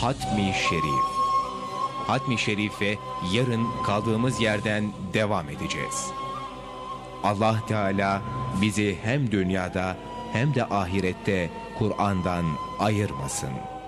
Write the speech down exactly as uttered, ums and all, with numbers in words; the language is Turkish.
Hatmi Şerif. Hatmi Şerif'e yarın kaldığımız yerden devam edeceğiz. Allah Teala bizi hem dünyada hem de ahirette Kur'an'dan ayırmasın.